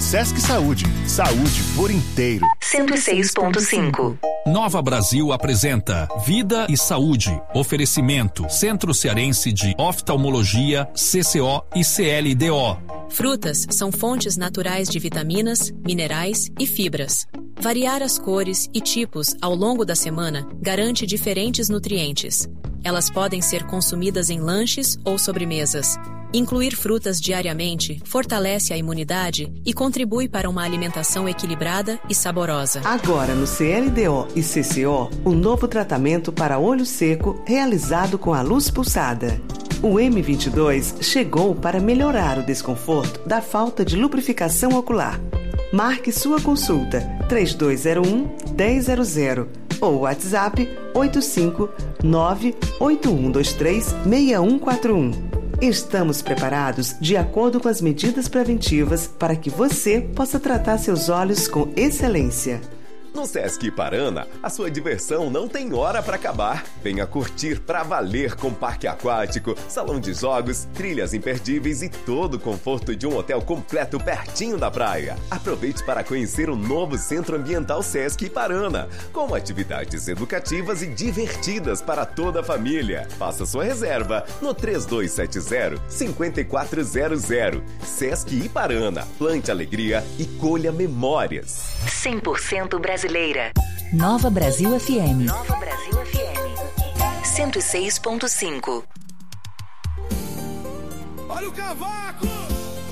Sesc Saúde. Saúde por inteiro. 106.5. Nova Brasil apresenta Vida e Saúde. Oferecimento Centro Cearense de Oftalmologia, CCO e CLDO. Frutas são fontes naturais de vitaminas, minerais e fibras. Variar as cores e tipos ao longo da semana garante diferentes nutrientes. Elas podem ser consumidas em lanches ou sobremesas. Incluir frutas diariamente fortalece a imunidade e contribui para uma alimentação equilibrada e saborosa. Agora no CLDO e CCO, um novo tratamento para olho seco realizado com a luz pulsada. O M22 chegou para melhorar o desconforto da falta de lubrificação ocular. Marque sua consulta 3201-1000 ou WhatsApp 859-8123-6141. Estamos preparados de acordo com as medidas preventivas para que você possa tratar seus olhos com excelência. No Sesc Iparana, a sua diversão não tem hora para acabar. Venha curtir pra valer com parque aquático, salão de jogos, trilhas imperdíveis e todo o conforto de um hotel completo pertinho da praia. Aproveite para conhecer o novo Centro Ambiental Sesc Iparana, com atividades educativas e divertidas para toda a família. Faça sua reserva no 3270-5400. Sesc Iparana. Plante alegria e colha memórias. 100% brasileira. Nova Brasil FM. Nova Brasil FM. 106.5. Olha o cavaco!